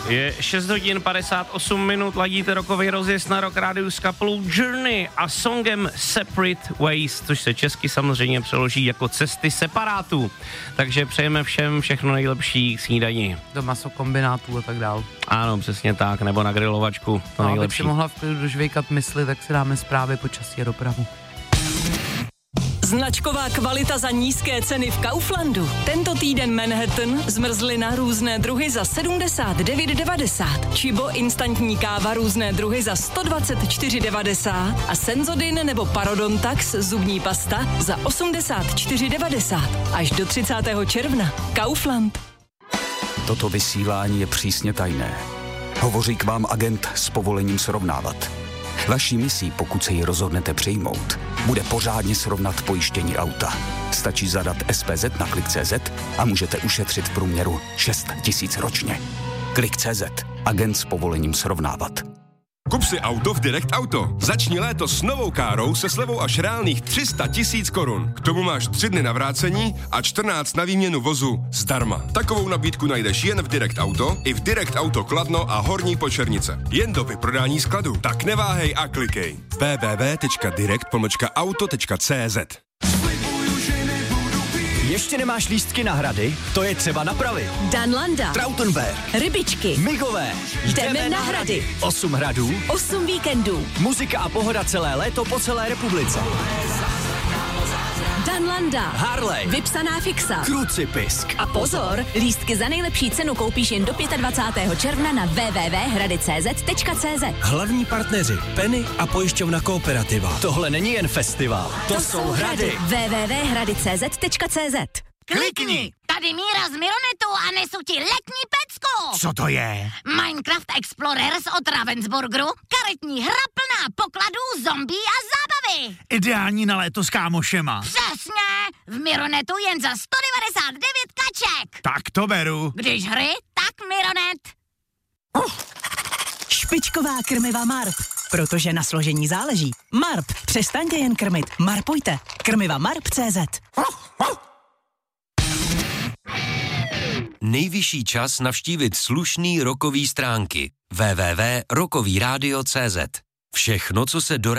Je 6 hodin 58 minut, ladíte rokový rozjezd na Rock Rádiu s kapelou Journey a songem Separate Ways, což se česky samozřejmě přeloží jako cesty separátů. Takže přejeme všem všechno nejlepší k snídani. Do masokombinátů a tak dál. Ano, přesně tak, nebo na grilovačku, to nejlepší. Abych si mohla v klidu dožvejkat mysli, tak si dáme zprávy počasí a dopravu. Značková kvalita za nízké ceny v Kauflandu. Tento týden Manhattan, zmrzlina různé druhy za 79,90. Čibo instantní káva různé druhy za 124,90. A Senzodin nebo Parodontax zubní pasta za 84,90. Až do 30. června. Kaufland. Toto vysílání je přísně tajné. Hovoří k vám agent s povolením srovnávat. Vaší misí, pokud se ji rozhodnete přijmout, bude pořádně srovnat pojištění auta. Stačí zadat SPZ na Klik.cz a můžete ušetřit v průměru 6 000 ročně. Klik.cz. Agent s povolením srovnávat. Kup si auto v Direct Auto. Začni léto s novou károu se slevou až reálných 300 000 korun. K tomu máš 3 dny na vrácení a 14 na výměnu vozu zdarma. Takovou nabídku najdeš jen v Direct Auto i v Direct Auto Kladno a Horní Počernice. Jen do vyprodání skladu. Tak neváhej a klikej. www.direct-auto.cz. Ještě nemáš lístky na hrady? To je třeba napravit. Danlanda, Trautenberg, Rybičky, Migové. Jdeme na hrady. 8 hradů, 8 víkendů. muzika a pohoda celé léto po celé republice. Danlanda, Harley, vypsaná fixa. Krucipisk. A pozor, lístky za nejlepší cenu koupíš jen do 25. června na www.hradicz.cz. Hlavní partneři Penny a pojišťovna Kooperativa. Tohle není jen festival, to jsou hrady. www.hradicz.cz. Klikni! Tady Míra z Mironetu a nesu ti letní pecku! Co to je? Minecraft Explorers od Ravensburgeru, karetní hra plná pokladů, zombí a zábavy! Ideální na léto s kámošema. Přesně! V Mironetu jen za 199 kaček! Tak to beru. Když hry, tak Mironet! Špičková krmiva Marp. Protože na složení záleží. Marp. Přestaňte jen krmit. Marpujte. Krmiva Marp.cz. Nejvyšší čas navštívit slušný rokový stránky www.rokovyradio.cz. Všechno, co se do